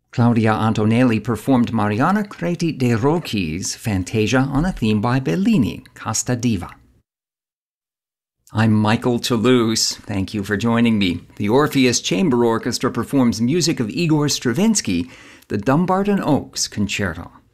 Claudia Antonelli performed Mariana Creti de' Rocchi's Fantasia on a theme by Bellini, Casta Diva. I'm Michael Toulouse. Thank you for joining me. The Orpheus Chamber Orchestra performs music of Igor Stravinsky, the Dumbarton Oaks Concerto.